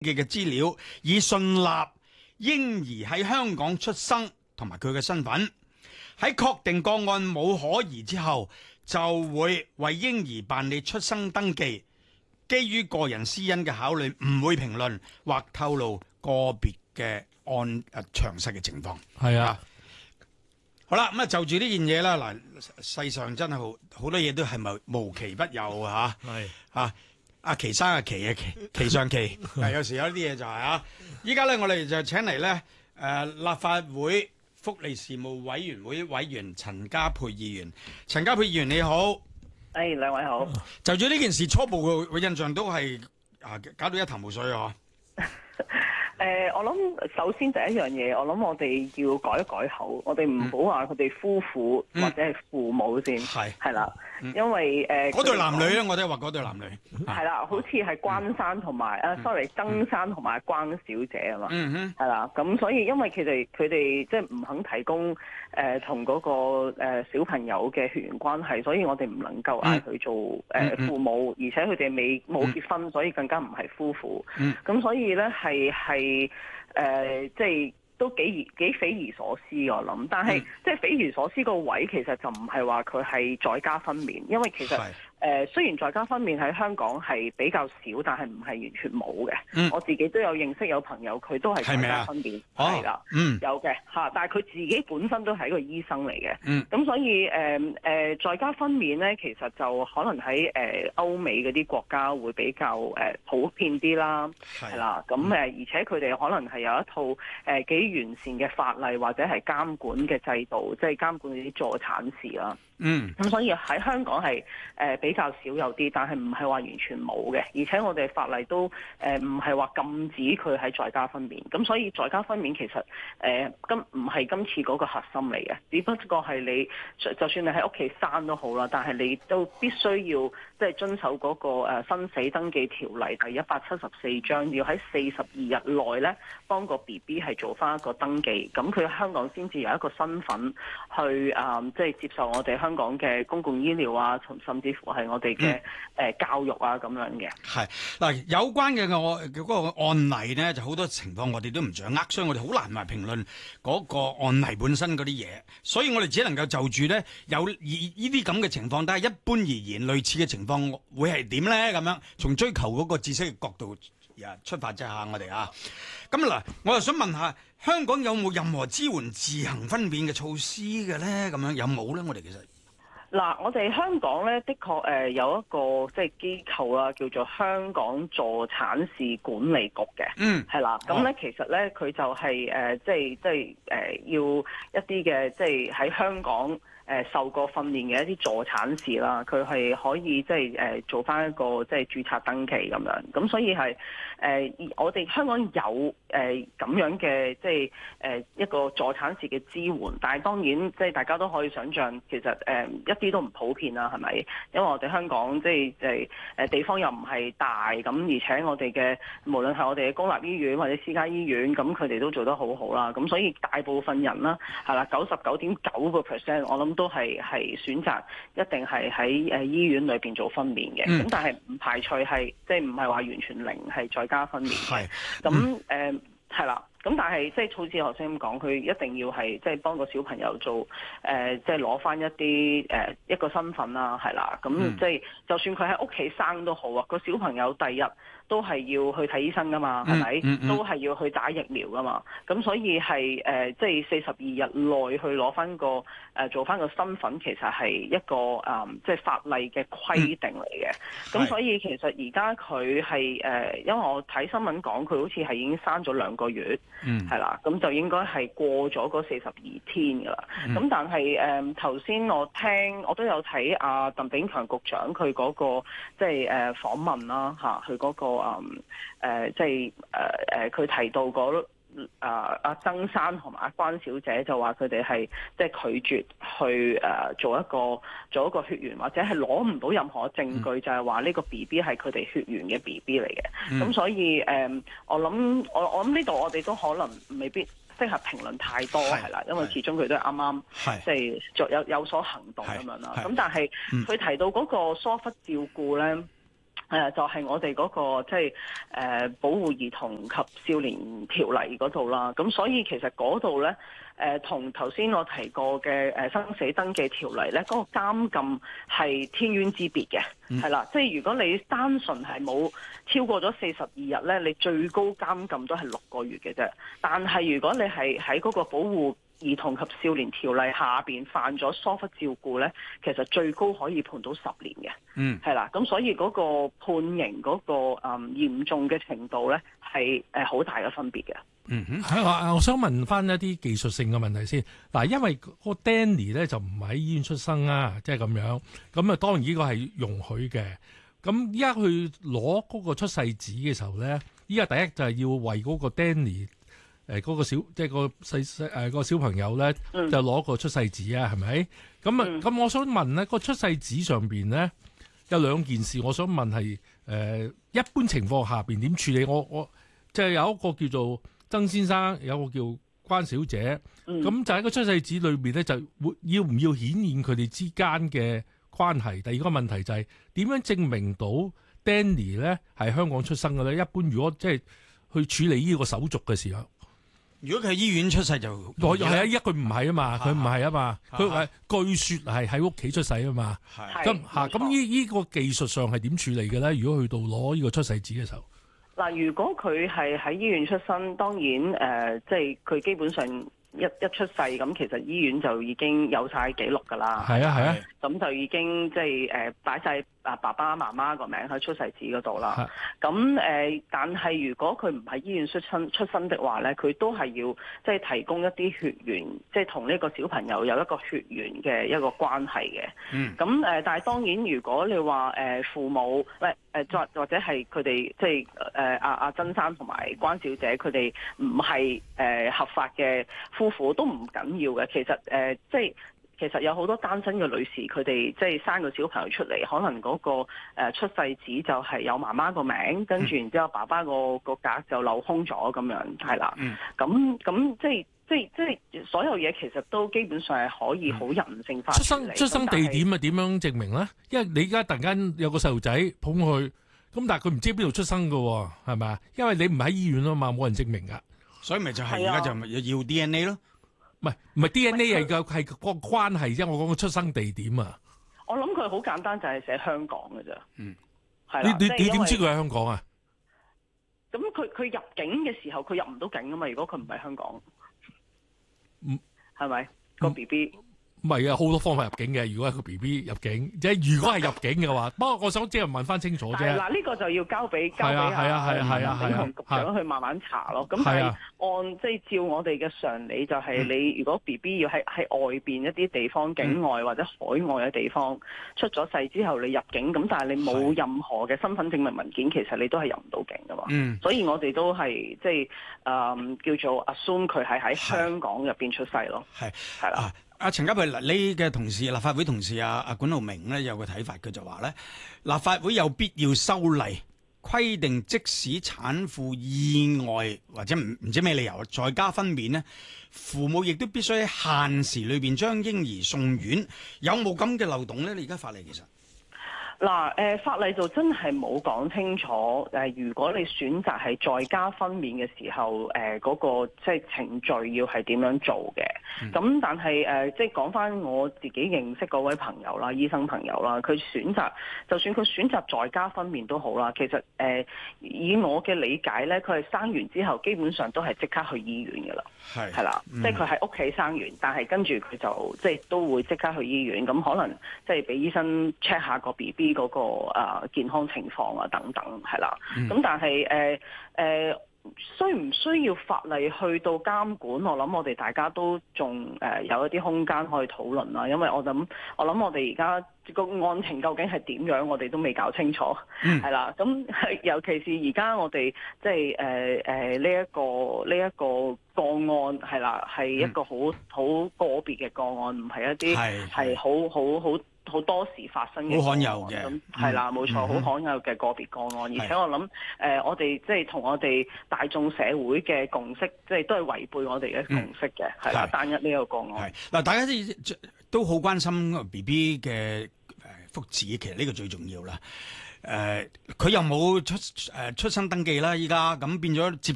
嘅資料，以信納嬰兒喺香港出生同埋佢嘅身份。喺確定個案冇可疑之後，就會為嬰兒辦理出生登記。基於個人私隱嘅考慮，唔會評論或透露個別嘅詳細嘅情況。 係啊， 好啦，咁就住呢件嘢啦。嗱，世上真係好多嘢都係咪無奇不有啊？ 係啊，阿奇生啊，奇上奇。有時有啲嘢就係啊。依家咧，我哋就請嚟咧立法會福利事務委員會委員陳家珮議員。陳家珮議員你好。 兩位好。 就住呢件事，初步嘅印象都係搞到一頭霧水啊！ 我諗首先第一樣嘢，我諗我哋要改一改口，我哋唔好話佢哋夫婦或者係父母先，係啦，因為嗰對男女咧，我都係話嗰對男女係啦，好似係關生同埋曾生同埋關小姐啊嘛，係啦，咁所以因為佢哋即係唔肯提供同嗰個小朋友嘅血緣關係，所以我哋唔能夠嗌佢做父母，而且佢哋冇結婚，所以更加唔係夫婦，咁所以咧係即係都幾匪夷所思我諗，但係即係匪夷所思個位其實就唔係話佢係在家分娩，因為其實雖然在家分娩喺香港係比較少，但係唔係完全冇嘅。我自己都有認識有朋友佢都係在家分娩，係啦，有嘅嚇，但係佢自己本身都係一個醫生嚟嘅。咁所以在家分娩咧，其實就可能喺歐美嗰啲國家會比較普遍啲啦，係啦。咁而且佢哋可能係有一套幾完善嘅法例或者係監管嘅制度，即係監管嗰啲助產士啦。咁所以喺香港係比較少有啲，但係唔係話完全冇嘅，而且我哋法例都唔係話禁止佢喺在家分娩，咁所以在家分娩其實唔係今次嗰個核心嚟嘅，只不過係你就算你喺屋企生都好啦，但係你都必須要即係遵守嗰個生死登記條例第174章，要喺42日內咧幫個 BB 係做翻一個登記，咁佢喺香港先至有一個身份去即係接受我哋香港嘅公共醫療啊，甚至乎係我哋嘅教育啊咁樣嘅。係嗱，有關嘅嗰個案例咧，就好多情況我哋都唔掌握，所以我哋好難話評論嗰個案例本身嗰啲嘢，所以我哋只能夠就住咧有呢啲咁嘅情況，但係一般而言類似嘅情況會係點咧？咁樣從追求嗰個知識嘅角度出發啫嚇，我哋咁嗱，我又想問下香港有冇任何支援自行分娩嘅措施嘅咧？咁樣有冇咧？我哋其實嗱，我哋香港咧，的確有一個即係機構啦，叫做香港助產士管理局嘅，係啦。咁咧其實咧佢就係即係要一啲嘅即係喺香港受過訓練嘅一啲助產士啦，佢係可以即係做翻一個即係註冊登記咁樣。咁所以係我哋香港有咁樣嘅即係一個助產士嘅支援，但係當然即係大家都可以想像，其實一啲都唔普遍啦，係咪？因為我哋香港即係地方又唔係大，咁而且我哋嘅無論係我哋嘅公立醫院或者私家醫院，咁佢哋都做得好好啦。咁所以大部分人啦，係啦，99.9%我諗都係選擇一定係喺醫院裏邊做分娩嘅。咁但係唔排除係即係唔係話完全零係在家分娩嘅。咁係啦。咁但係即係好似頭先咁講，佢一定要係即係幫個小朋友做即係攞翻一啲一個身份啦，係啦。咁即係就算佢喺屋企生都好啊，個小朋友第日都係要去睇醫生噶嘛，係咪？都係要去打疫苗噶嘛。咁所以係即係42日內去攞翻個做翻個身份，其實係一個即係法例嘅規定嚟嘅。咁所以其實而家佢係因為我睇新聞講，佢好似係已經生咗2個月。係啦，咁就應該係過咗嗰42天噶啦。咁但係頭先我都有睇阿鄧炳強局長佢嗰個即係訪問啦嚇，佢嗰個即係佢提到嗰阿曾生同埋阿關小姐就話佢哋係即係拒絕去做一個血緣，或者係攞唔到任何證據，就係話呢個 BB 係佢哋血緣嘅 BB 嚟嘅。咁所以我諗呢度我哋都可能未必適合評論太多係啦，因為始終佢都係啱啱即係有所行動咁樣啦。咁但係佢提到嗰個疏忽照顧咧。 就係我哋嗰個即係保護兒童及少年條例嗰度啦。咁所以其實嗰度咧，同頭先我提過嘅生死登記條例咧，嗰個監禁係天淵之別嘅，係啦。即係如果你單純係冇超過咗42日咧，你最高監禁都係6個月嘅啫。但係如果你係喺嗰個保護兒童及少年條例下邊犯咗疏忽照顧咧，其實最高可以判到10年嘅，係啦。咁所以嗰個判刑嗰個嚴重嘅程度咧，係好大嘅分別嘅。 我想問翻一啲技術性嘅問題先。嗱，因為個 Danny 咧就唔係喺醫院出生啊，即係咁樣。咁啊，當然呢個係容許嘅。咁依家去攞嗰個出世紙嘅時候咧，依家第一就係要為嗰個 Danny。嗰個即係個小朋友咧，就攞個出世紙啊，係咪？咁我想問咧，個出世紙上邊咧有2件事，我想問係一般情況下邊點處理？我即係有一個叫做曾先生，有一個叫關小姐，咁就喺個出世紙裏邊咧，就要唔要顯現佢哋之間嘅關係？第二個問題就係點樣證明到 Danny 咧係香港出生嘅咧？一般如果即係去處理呢個手續嘅時候。 如果佢喺醫院出世就係啊，佢唔係啊嘛，佢唔係啊嘛，佢係據說係喺屋企出世啊嘛。咁呢個技術上係點處理嘅咧？如果去到攞呢個出世紙嘅時候， 嗱，如果佢係喺醫院出生，當然即係佢基本上一出世咁，其實醫院就已經有晒記錄㗎啦。係啊，咁就已經即係擺晒爸爸媽媽個名喺出世紙嗰度啦。咁但係如果佢唔係醫院出生的話咧，佢都係要即係提供一啲血緣，即係同呢個小朋友有一個血緣嘅一個關係嘅。咁但係當然，如果你話父母或者係佢哋即係阿曾生同埋關小姐佢哋唔係合法嘅夫婦都唔緊要嘅。其實其實有好多單身嘅女士，佢哋即係生個小朋友出嚟，可能嗰個出世紙就係有媽媽個名，跟住然之後爸爸個格就漏空咗咁樣，係啦。咁即係所有嘢其實都基本上係可以好人性化處理。 出生地點啊點樣證明咧？因為你而家突然間有個細路仔捧佢，咁但係佢唔知邊度出生㗎喎，係咪啊？因為你唔喺醫院啊嘛，冇人證明㗎。 所以咪就係而家就要 DNA 咯。 唔係 DNA 係個關係啫，我講個出生地點啊。 我諗佢好簡單，就係寫香港嘅啫。係啦。你點知佢喺香港啊？ 咁佢入境嘅時候，佢入唔到境啊嘛。如果佢唔係香港，係咪個 BB？ 唔係啊，好多方法入境嘅。如果係個 BB 入境，即係如果係入境嘅話，不過我想即係問翻清楚啫。嗱， 呢個就要交俾警同局長去慢慢查咯。咁但係按即係照我哋嘅常理，就係你如果 BB 要喺外邊一啲地方、境外或者海外嘅地方出咗世之後，你入境咁，但係你冇任何嘅身份證明文件，其實你都係入唔到境噶嘛。所以我哋都係即係叫做 assume 佢係喺香港入邊出世咯。係啦。 陳家珮，你嘅同事立法會同事阿管浩鳴咧有個睇法，佢就話咧，立法會有必要修例規定，即使產婦意外或者唔知咩理由在家分娩呢，父母亦都必須喺限時裏邊將嬰兒送院。有冇咁嘅漏洞咧？你而家法例其實？ 嗱，法例就真係冇講清楚。如果你選擇係在家分娩嘅時候，嗰個即係程序要係點樣做嘅？咁但係即係講翻我自己認識嗰位朋友啦，醫生朋友啦，佢選擇就算佢選擇在家分娩都好啦。其實以我嘅理解咧，佢係生完之後基本上都係即刻去醫院㗎啦。係啦，即係佢喺屋企生完，但係跟住佢就即係都會即刻去醫院。咁可能即係俾醫生 check 下個 BB 嗰個健康情況啊等等，係啦。咁但係需唔需要法例去到監管？我諗我哋大家都仲有一啲空間可以討論啦。因為我諗我哋而家個案情究竟係點樣，我哋都未搞清楚，係啦。咁尤其是而家我哋即係呢一個個案係啦，係一個好個別嘅個案，唔係一啲係好多時發生嘅， 好罕有嘅， 咁係啦，冇錯，好罕有嘅個別個案。而且我諗我哋即係同我哋大眾社會嘅共識，即係都係違背我哋嘅共識嘅，係啦，單一呢個個案。 嗱，大家都好關心 BB 嘅福祉，其實呢個最重要啦。 佢又冇出生登記啦，依家咁變咗接